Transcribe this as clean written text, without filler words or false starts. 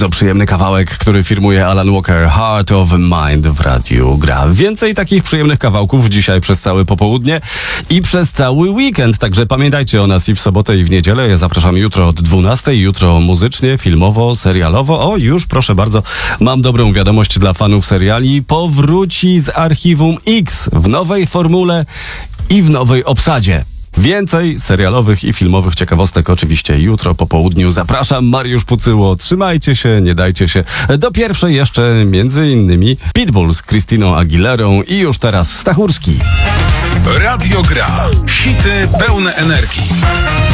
Bardzo przyjemny kawałek, który firmuje Alan Walker, Heart of Mind w Radiu Gra. Więcej takich przyjemnych kawałków dzisiaj przez całe popołudnie i przez cały weekend. Także pamiętajcie o nas i w sobotę, i w niedzielę. Ja zapraszam jutro od 12:00. Jutro muzycznie, filmowo, serialowo. O, już proszę bardzo, mam dobrą wiadomość dla fanów seriali. Powróci z Archiwum X w nowej formule i w nowej obsadzie. Więcej serialowych i filmowych ciekawostek oczywiście jutro po południu. Zapraszam, Mariusz Pucyło. Trzymajcie się, nie dajcie się. Do pierwszej jeszcze między innymi Pitbull z Christiną Aguilerą i już teraz Stachurski. Radio Gra. Hity pełne energii.